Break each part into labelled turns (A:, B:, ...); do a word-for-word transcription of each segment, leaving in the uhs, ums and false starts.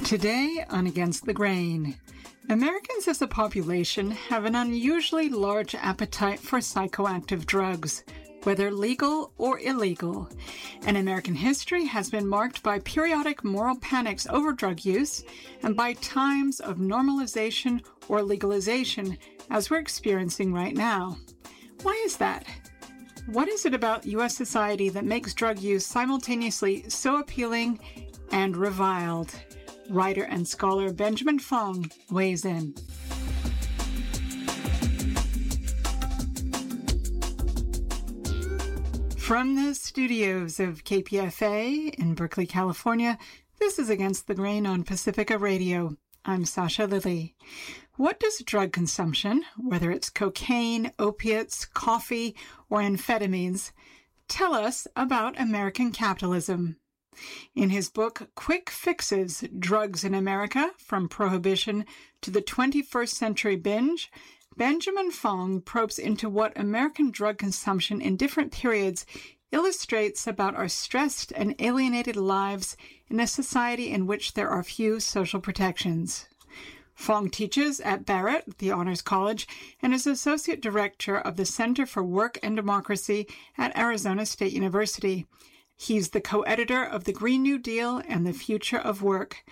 A: Today on Against the Grain, Americans as a population have an unusually large appetite for psychoactive drugs, whether legal or illegal. And American history has been marked by periodic moral panics over drug use and by times of normalization or legalization, as we're experiencing right now. Why is that? What is it about U S society that makes drug use simultaneously so appealing and reviled? Writer and scholar Benjamin Fong weighs in. From the studios of K P F A in Berkeley, California, this is Against the Grain on Pacifica Radio. I'm Sasha Lilly. What does drug consumption, whether it's cocaine, opiates, coffee, or amphetamines, tell us about American capitalism? In his book, Quick Fixes, Drugs in America, From Prohibition to the twenty-first Century Binge, Benjamin Fong probes into what American drug consumption in different periods illustrates about our stressed and alienated lives in a society in which there are few social protections. Fong teaches at Barrett, the Honors College, and is Associate Director of the Center for Work and Democracy at Arizona State University. He's the co-editor of The Green New Deal and the Future of Work.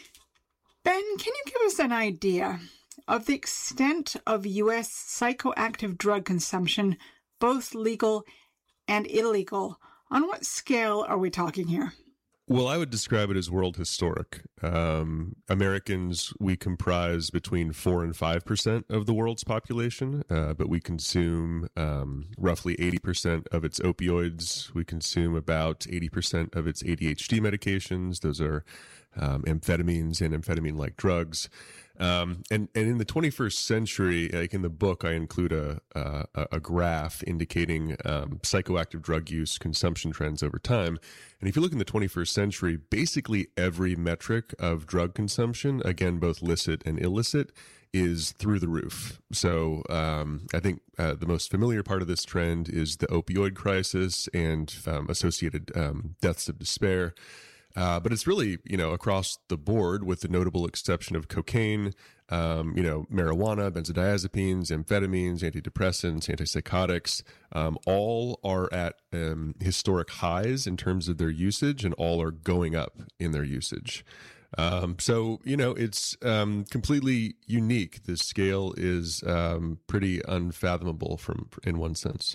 A: Ben, can you give us an idea of the extent of U S psychoactive drug consumption, both legal and illegal? On what scale are we talking here?
B: Well, I would describe it as world historic. Um, Americans, we comprise between four and five percent of the world's population, uh, but we consume um, roughly eighty percent of its opioids. We consume about eighty percent of its A D H D medications. Those are um, amphetamines and amphetamine-like drugs. Um, and, and in the twenty-first century, like in the book, I include a, a, a graph indicating, um, psychoactive drug use consumption trends over time. And if you look in the twenty-first century, basically every metric of drug consumption, again, both licit and illicit, is through the roof. So, um, I think, uh, the most familiar part of this trend is the opioid crisis and, um, associated, um, deaths of despair. Uh, but it's really, you know, across the board with the notable exception of cocaine, um, you know, marijuana, benzodiazepines, amphetamines, antidepressants, antipsychotics, um, all are at, um, historic highs in terms of their usage and all are going up in their usage. Um, so, you know, it's, um, completely unique. The scale is, um, pretty unfathomable from, in one sense.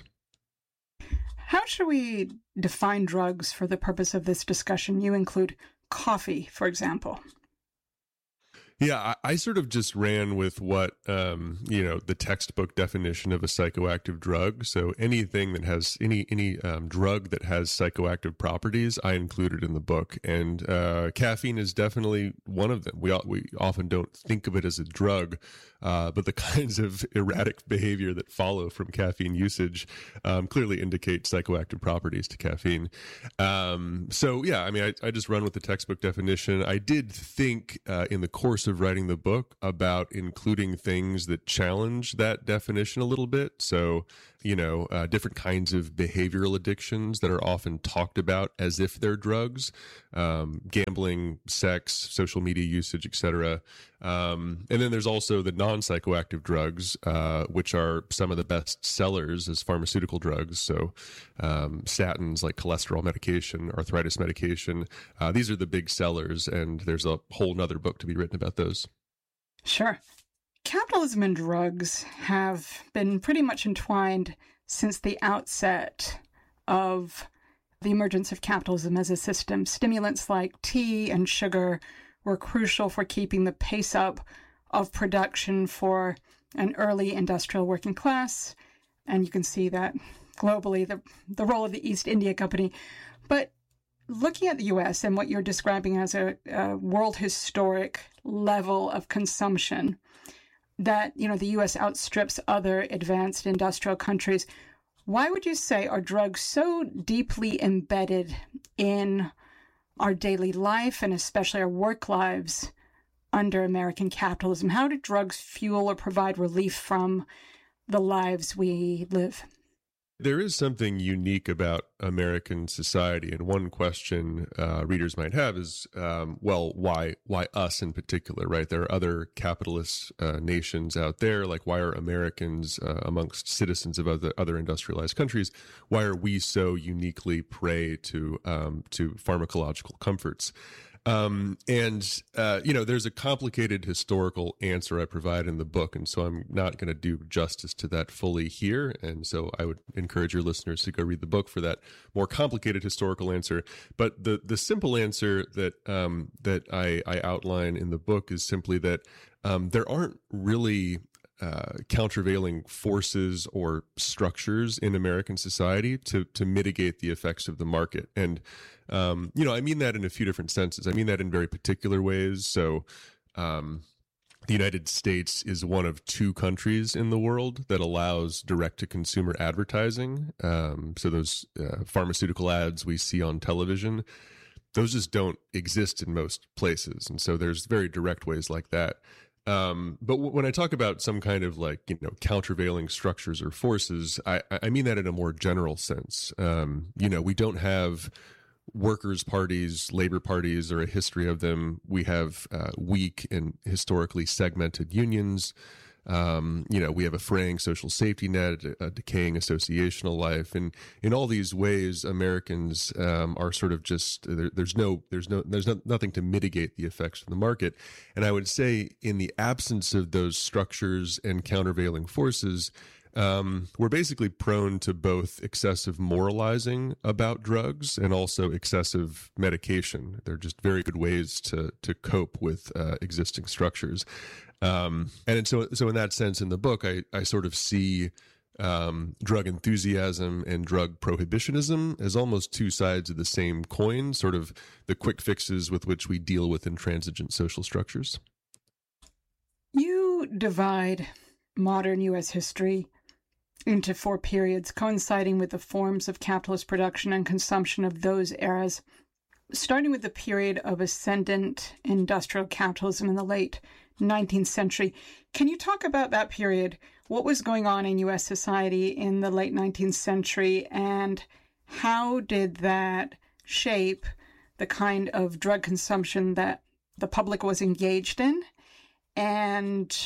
A: How should we define drugs for the purpose of this discussion? You include coffee, for example.
B: Yeah, I, I sort of just ran with what, um, you know, the textbook definition of a psychoactive drug. So anything that has any, any, um, drug that has psychoactive properties, I included in the book. And, uh, caffeine is definitely one of them. We, we often don't think of it as a drug, uh, but the kinds of erratic behavior that follow from caffeine usage, um, clearly indicate psychoactive properties to caffeine. Um, so yeah, I mean, I, I just run with the textbook definition. I did think, uh, in the course of writing the book about including things that challenge that definition a little bit. So, you know, uh, different kinds of behavioral addictions that are often talked about as if they're drugs, um, gambling, sex, social media usage, et cetera. Um, and then there's also the non-psychoactive drugs, uh, which are some of the best sellers as pharmaceutical drugs. So, um, statins like cholesterol medication, arthritis medication. Uh, these are the big sellers. And there's a whole nother book to be written about those.
A: Sure. Capitalism and drugs have been pretty much entwined since the outset of the emergence of capitalism as a system. Stimulants like tea and sugar were crucial for keeping the pace up of production for an early industrial working class. And you can see that globally, the, the role of the East India Company. But looking at the U S and what you're describing as a, a world historic level of consumption, that, you know, the U S outstrips other advanced industrial countries, why would you say are drugs so deeply embedded in our daily life and especially our work lives under American capitalism? How do drugs fuel or provide relief from the lives we live?
B: There is something unique about American society, and one question uh, readers might have is, um, well, why why us in particular, right? There are other capitalist uh, nations out there. Like, why are Americans uh, amongst citizens of other other industrialized countries? Why are we so uniquely prey to um, to pharmacological comforts? Um, and, uh, you know, there's a complicated historical answer I provide in the book, and so I'm not going to do justice to that fully here. And so I would encourage your listeners to go read the book for that more complicated historical answer. But the, the simple answer that, um, that I, I outline in the book is simply that, um, there aren't really Uh, countervailing forces or structures in American society to to mitigate the effects of the market. And, um, you know, I mean that in a few different senses. I mean that in very particular ways. So um, the United States is one of two countries in the world that allows direct-to-consumer advertising. Um, so those uh, pharmaceutical ads we see on television, those just don't exist in most places. And so there's very direct ways like that. Um, but w- when I talk about some kind of like, you know, countervailing structures or forces, I, I mean that in a more general sense. Um, you know, we don't have workers' parties, labor parties, or a history of them. We have uh, weak and historically segmented unions. Um, you know, we have a fraying social safety net, a decaying associational life, and in all these ways, Americans um, are sort of just there, there's no there's no there's no, nothing to mitigate the effects of the market. And I would say, in the absence of those structures and countervailing forces, um, we're basically prone to both excessive moralizing about drugs and also excessive medication. They're just very good ways to to cope with uh, existing structures. Um, and so, so in that sense, in the book, I, I sort of see um, drug enthusiasm and drug prohibitionism as almost two sides of the same coin, sort of the quick fixes with which we deal with intransigent social structures.
A: You divide modern U S history into four periods, coinciding with the forms of capitalist production and consumption of those eras, starting with the period of ascendant industrial capitalism in the late nineteenth century. Can you talk about that period? What was going on in U S society in the late nineteenth century, and how did that shape the kind of drug consumption that the public was engaged in, and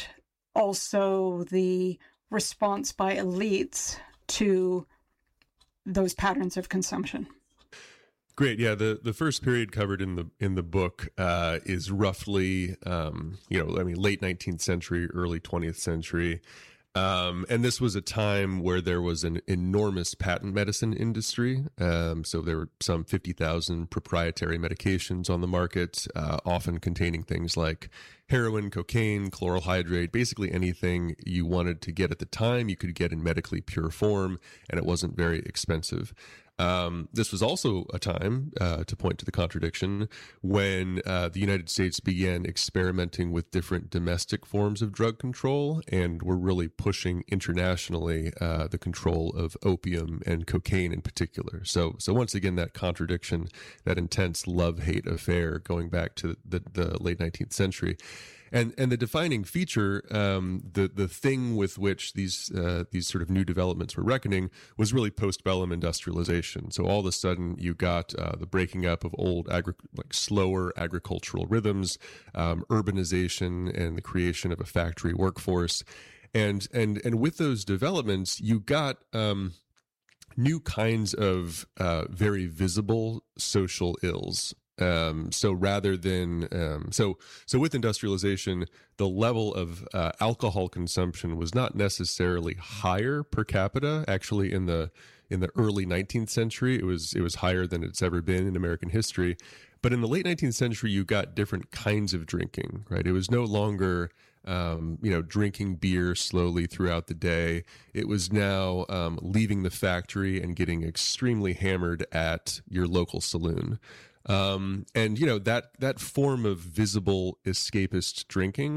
A: also the response by elites to those patterns of consumption?
B: Great. Yeah, the, the first period covered in the in the book uh, is roughly, um, you know, I mean, late nineteenth century, early twentieth century. Um, and this was a time where there was an enormous patent medicine industry. Um, so there were some fifty thousand proprietary medications on the market, uh, often containing things like heroin, cocaine, chloral hydrate, basically anything you wanted to get at the time, you could get in medically pure form, and it wasn't very expensive. Um, this was also a time, uh, to point to the contradiction, when uh, the United States began experimenting with different domestic forms of drug control, and were really pushing internationally uh, the control of opium and cocaine in particular. So, so once again, that contradiction, that intense love-hate affair going back to the, the late nineteenth century. And and the defining feature, um, the the thing with which these uh, these sort of new developments were reckoning, was really postbellum industrialization. So all of a sudden, you got uh, the breaking up of old agri- like slower agricultural rhythms, um, urbanization, and the creation of a factory workforce. And and and with those developments, you got um, new kinds of uh, very visible social ills. Um, so rather than, um, so, so with industrialization, the level of, uh, alcohol consumption was not necessarily higher per capita. Actually, in the, in the early nineteenth century, it was, it was higher than it's ever been in American history. But in the late nineteenth century, you got different kinds of drinking, right? It was no longer, um, you know, drinking beer slowly throughout the day. It was now, um, leaving the factory and getting extremely hammered at your local saloon. Um, and, you know, that, that form of visible escapist drinking,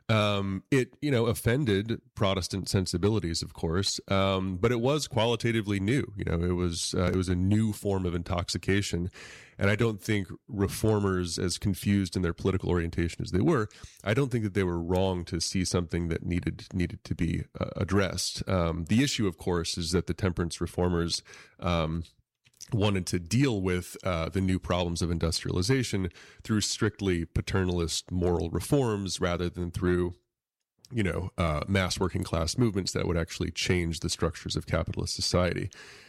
B: Um, it, you know, offended Protestant sensibilities, of course, um, but it was qualitatively new. You know, it was uh, it was a new form of intoxication, and I don't think reformers, as confused in their political orientation as they were, I don't think that they were wrong to see something that needed needed to be uh, addressed. Um, the issue, of course, is that the temperance reformers Um, wanted to deal with uh, the new problems of industrialization through strictly paternalist moral reforms rather than through, you know, uh, mass working class movements that would actually change the structures of capitalist society.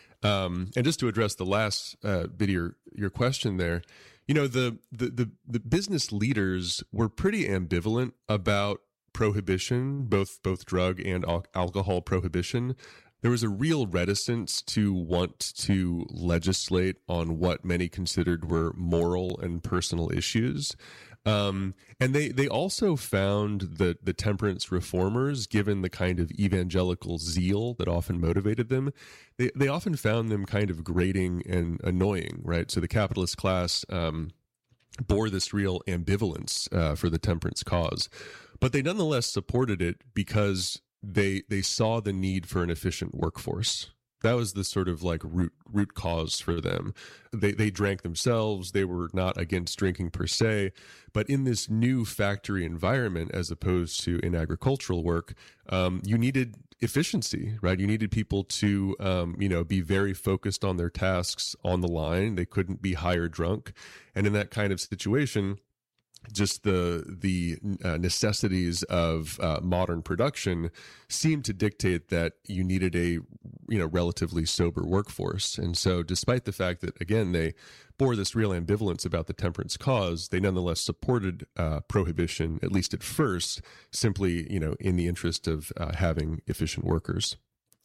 B: Um, and just to address the last uh, bit of your, your question there, you know, the, the, the, the business leaders were pretty ambivalent about prohibition, both, both drug and al- alcohol prohibition. There was a real reticence to want to legislate on what many considered were moral and personal issues. Um, and they, they also found that the temperance reformers, given the kind of evangelical zeal that often motivated them, they, they often found them kind of grating and annoying, right? So the capitalist class um, bore this real ambivalence uh, for the temperance cause, but they nonetheless supported it because they they saw the need for an efficient workforce. That was the sort of like root root cause for them. They they drank themselves. They were not against drinking per se, but in this new factory environment, as opposed to in agricultural work, um, you needed efficiency, right? You needed people to um, you know be very focused on their tasks on the line. They couldn't be higher drunk, and in that kind of situation, just the the uh, necessities of uh, modern production seemed to dictate that you needed a you know relatively sober workforce. And so despite the fact that, again, they bore this real ambivalence about the temperance cause, they nonetheless supported uh, prohibition, at least at first, simply you know in the interest of uh, having efficient workers.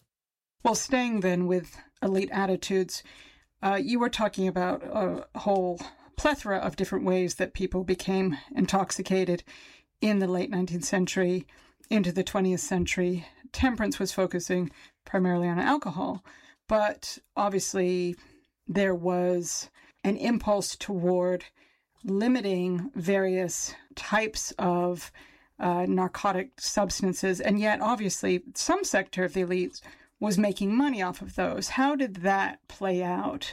A: Well, staying then with elite attitudes, uh, you were talking about a whole plethora of different ways that people became intoxicated in the late nineteenth century into the twentieth century. Temperance was focusing primarily on alcohol, but obviously there was an impulse toward limiting various types of uh, narcotic substances, and yet obviously some sector of the elites was making money off of those. How did that play out?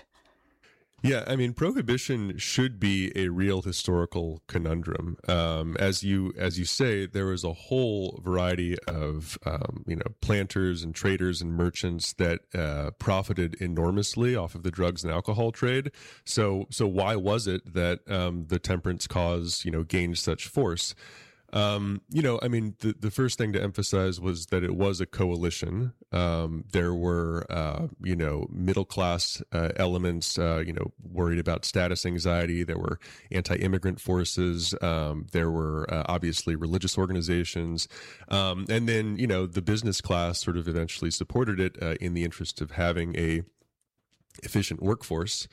B: Yeah, I mean, prohibition should be a real historical conundrum. Um, as you as you say, there was a whole variety of um, you know planters and traders and merchants that uh, profited enormously off of the drugs and alcohol trade. So so why was it that um, the temperance cause you know gained such force? Um, you know, I mean, the, the first thing to emphasize was that it was a coalition. Um, there were, uh, you know, middle class uh, elements, uh, you know, worried about status anxiety. There were anti-immigrant forces. Um, there were uh, obviously religious organizations. Um, and then, you know, the business class sort of eventually supported it uh, in the interest of having a efficient workforce.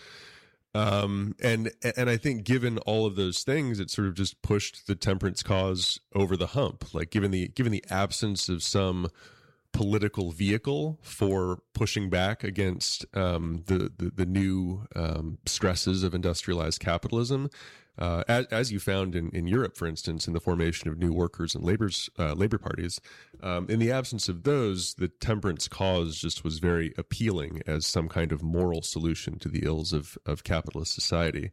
B: Um, and, and I think given all of those things, it sort of just pushed the temperance cause over the hump. Like given the, given the absence of some political vehicle for pushing back against, um, the, the, the new, um, stresses of industrialized capitalism, uh, as, as you found in, in Europe, for instance, in the formation of new workers and labor's, uh, labor parties, um, in the absence of those, the temperance cause just was very appealing as some kind of moral solution to the ills of, of capitalist society.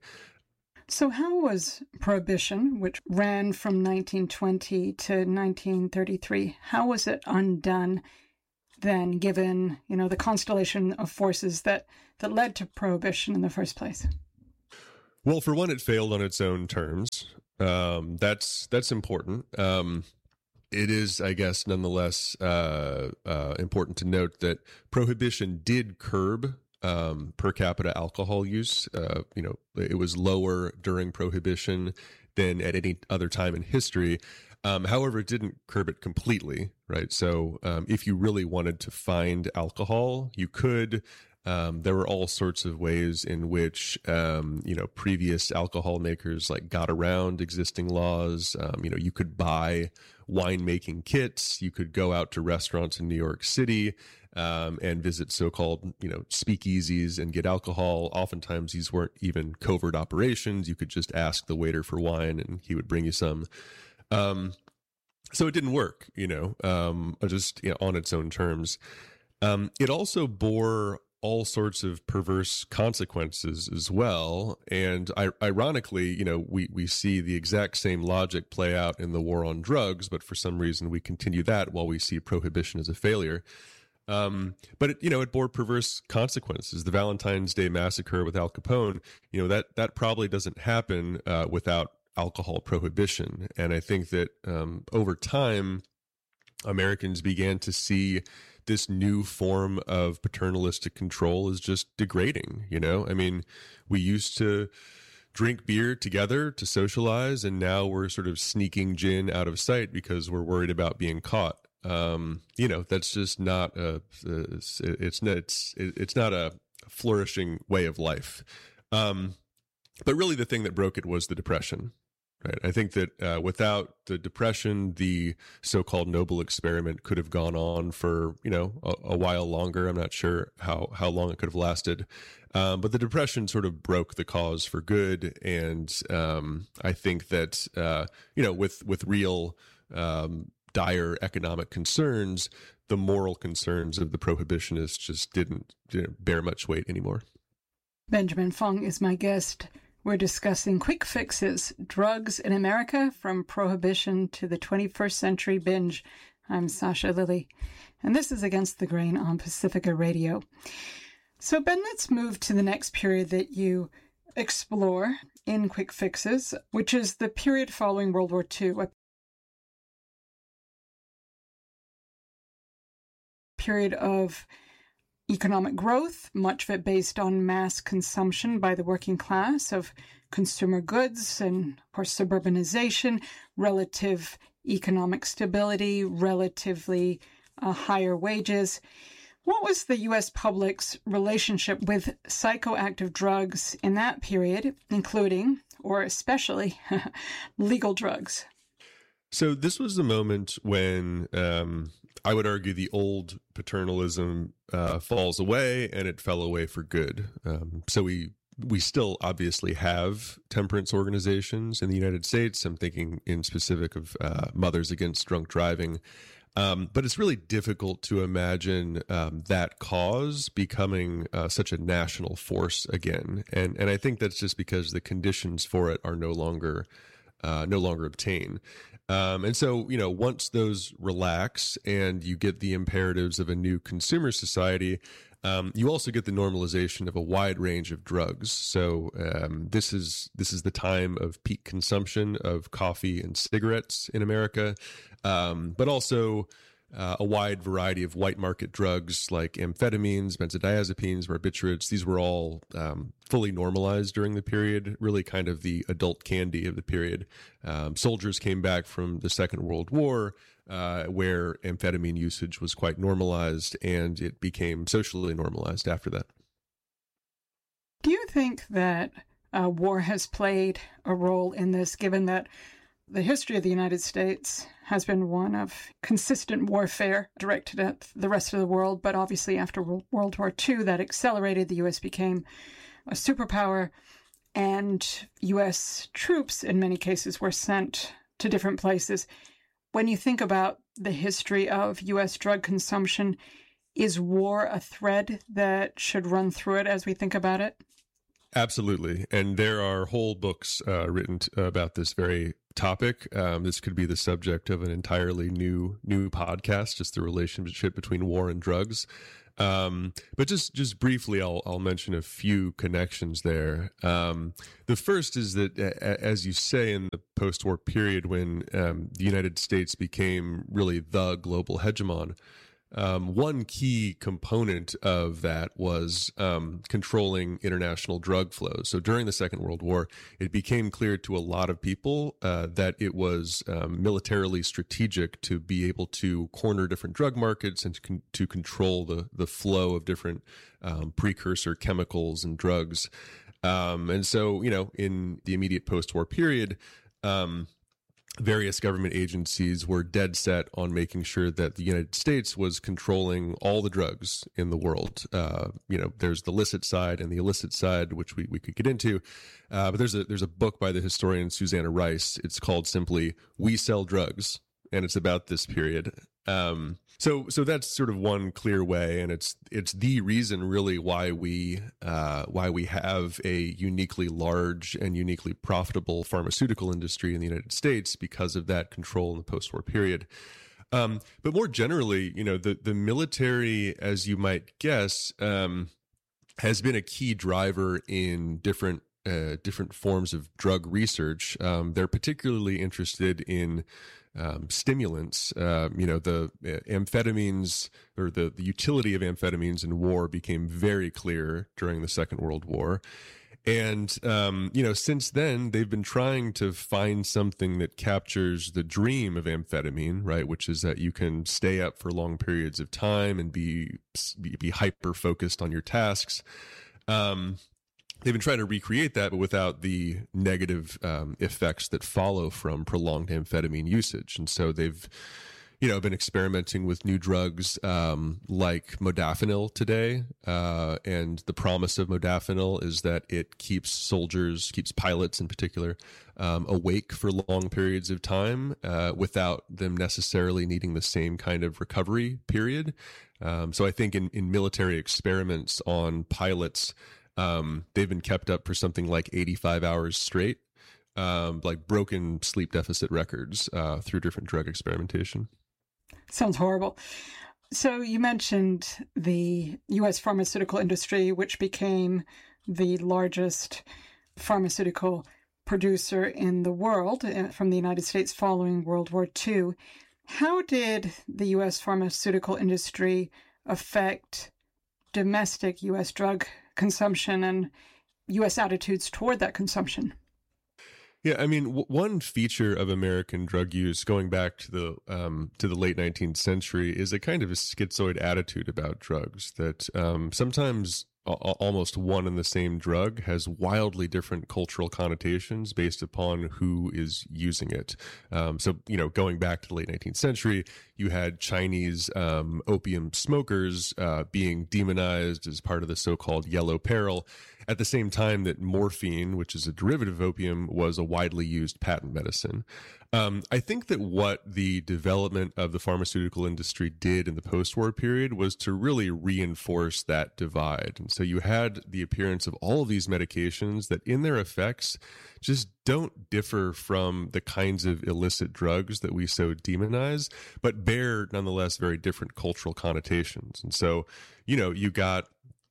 A: So how was Prohibition, which ran from nineteen twenty to nineteen thirty-three, how was it undone then, given, you know, the constellation of forces that, that led to Prohibition in the first place?
B: Well, for one, it failed on its own terms. Um, that's that's important. Um, it is, I guess, nonetheless uh, uh, important to note that Prohibition did curb um, per capita alcohol use. Uh, you know, it was lower during Prohibition than at any other time in history. Um, however, it didn't curb it completely, right? So um, if you really wanted to find alcohol, you could. Um, there were all sorts of ways in which, um, you know, previous alcohol makers like got around existing laws. Um, you know, you could buy winemaking kits. You could go out to restaurants in New York City um, and visit so-called, you know, speakeasies and get alcohol. Oftentimes, these weren't even covert operations. You could just ask the waiter for wine and he would bring you some. Um, so it didn't work, you know, um, just you know, on its own terms. Um, it also bore all sorts of perverse consequences as well. And I, ironically, you know, we, we see the exact same logic play out in the war on drugs, but for some reason we continue that while we see prohibition as a failure. Um, but it, you know, it bore perverse consequences. The Valentine's Day massacre with Al Capone, you know, that, that probably doesn't happen, uh, without alcohol prohibition. And I think that, um, over time, Americans began to see this new form of paternalistic control is just degrading. You know, I mean, we used to drink beer together to socialize, and now we're sort of sneaking gin out of sight because we're worried about being caught. Um, you know, that's just not a, it's, it's, it's, it's not a flourishing way of life. Um, but really the thing that broke it was the Depression. Right. I think that uh, without the Depression, the so-called Noble experiment could have gone on for, you know, a, a while longer. I'm not sure how, how long it could have lasted. Um, but the Depression sort of broke the cause for good. And um, I think that, uh, you know, with, with real um, dire economic concerns, the moral concerns of the prohibitionists just didn't, didn't bear much weight anymore.
A: Benjamin Fong is my guest. We're discussing quick fixes, drugs in America from prohibition to the twenty-first century binge. I'm Sasha Lilley, and this is Against the Grain on Pacifica Radio. So, Ben, let's move to the next period that you explore in Quick Fixes, which is the period following World War Two, a period of economic growth, much of it based on mass consumption by the working class of consumer goods and, of course, suburbanization, relative economic stability, relatively uh, higher wages. What was the U S public's relationship with psychoactive drugs in that period, including, or especially, legal drugs?
B: So this was the moment when um, I would argue the old paternalism uh, falls away, and it fell away for good. Um, so we we still obviously have temperance organizations in the United States. I'm thinking in specific of uh, Mothers Against Drunk Driving. Um, but it's really difficult to imagine um, that cause becoming uh, such a national force again. And and I think that's just because the conditions for it are no longer uh, no longer obtained. Um, and so, you know, once those relax and you get the imperatives of a new consumer society, um, you also get the normalization of a wide range of drugs. So um, this is this is the time of peak consumption of coffee and cigarettes in America, um, but also uh, a wide variety of white market drugs like amphetamines, benzodiazepines, barbiturates. These were all um, fully normalized during the period, really kind of the adult candy of the period. Um, soldiers came back from the Second World War, uh, where amphetamine usage was quite normalized, and it became socially normalized after that.
A: Do you think that uh, war has played a role in this, given that the history of the United States has been one of consistent warfare directed at the rest of the world, but obviously after World War Two, that accelerated. The U S became a superpower, and U S troops, in many cases, were sent to different places. When you think about the history of U S drug consumption, is war a thread that should run through it as we think about it?
B: Absolutely. And there are whole books uh, written t- about this very topic. Um, this could be the subject of an entirely new new podcast, just the relationship between war and drugs. Um, but just just briefly, I'll I'll mention a few connections there. Um, the first is that, a- as you say, in the post-war period, when um, the United States became really the global hegemon, Um, one key component of that was um, controlling international drug flows. So during the Second World War, it became clear to a lot of people uh, that it was um, militarily strategic to be able to corner different drug markets and to, con- to control the, the flow of different um, precursor chemicals and drugs. Um, and so, you know, in the immediate post-war period, um, various government agencies were dead set on making sure that the United States was controlling all the drugs in the world. Uh, you know, there's the licit side and the illicit side, which we, we could get into. Uh, but there's a there's a book by the historian Susanna Rice. It's called simply "We Sell Drugs," and it's about this period. Um, so, so that's sort of one clear way, and it's it's the reason really why we uh, why we have a uniquely large and uniquely profitable pharmaceutical industry in the United States, because of that control in the post-war period. Um, but more generally, you know, the the military, as you might guess, um, has been a key driver in different uh, different forms of drug research. Um, they're particularly interested in um, stimulants. Uh, you know, the uh, amphetamines, or the, the utility of amphetamines in war became very clear during the Second World War. And, um, you know, since then, they've been trying to find something that captures the dream of amphetamine, right? Which is that you can stay up for long periods of time and be be, be hyper focused on your tasks. Um, they've been trying to recreate that, but without the negative um, effects that follow from prolonged amphetamine usage. And so they've, you know, been experimenting with new drugs um, like modafinil today. Uh, and the promise of modafinil is that it keeps soldiers, keeps pilots in particular, um, awake for long periods of time uh, without them necessarily needing the same kind of recovery period. Um, so I think in, in military experiments on pilots, um, they've been kept up for something like eighty-five hours straight, um, like broken sleep deficit records uh, through different drug experimentation.
A: Sounds horrible. So you mentioned the U S pharmaceutical industry, which became the largest pharmaceutical producer in the world from the United States following World War Two. How did the U S pharmaceutical industry affect domestic U S drug consumption and U S attitudes toward that consumption?
B: Yeah, I mean, w- one feature of American drug use, going back to the um, to the late nineteenth century, is a kind of a schizoid attitude about drugs that um, sometimes a- almost one and the same drug has wildly different cultural connotations based upon who is using it. Um, so, you know, going back to the late nineteenth century, you had Chinese um, opium smokers uh, being demonized as part of the so-called yellow peril, at the same time that morphine, which is a derivative of opium, was a widely used patent medicine. Um, I think that what the development of the pharmaceutical industry did in the post-war period was to really reinforce that divide. And so you had the appearance of all of these medications that in their effects just don't differ from the kinds of illicit drugs that we so demonize, but bear nonetheless very different cultural connotations. And so, you know, you got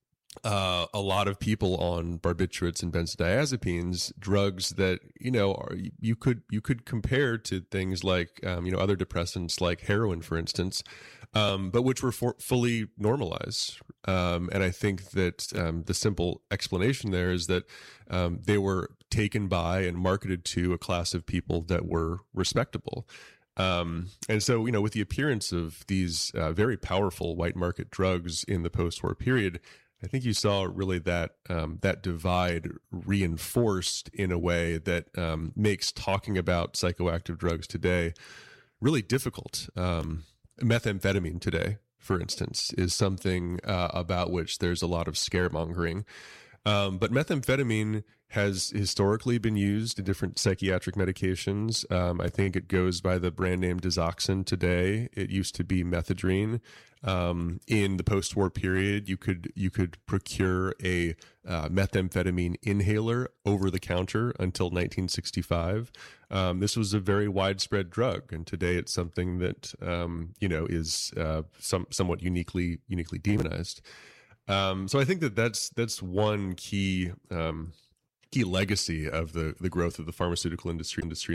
B: Uh, a lot of people on barbiturates and benzodiazepines, drugs that, you know, are, you could you could compare to things like, um, you know, other depressants like heroin, for instance, um, but which were for, fully normalized. Um, and I think that um, the simple explanation there is that um, they were taken by and marketed to a class of people that were respectable. Um, and so, you know, with the appearance of these uh, very powerful white market drugs in the post-war period, I think you saw really that um, that divide reinforced in a way that um, makes talking about psychoactive drugs today really difficult. Um, methamphetamine today, for instance, is something uh, about which there's a lot of scaremongering. Um, but methamphetamine has historically been used in different psychiatric medications. Um, I think it goes by the brand name Desoxyn today. It used to be methadrine. Um, in the post-war period, you could you could procure a uh, methamphetamine inhaler over the counter until nineteen sixty-five. Um, this was a very widespread drug, and today it's something that um, you know is uh, some somewhat uniquely uniquely demonized. Um, so I think that that's that's one key um, key legacy of the the growth of the pharmaceutical industry industry.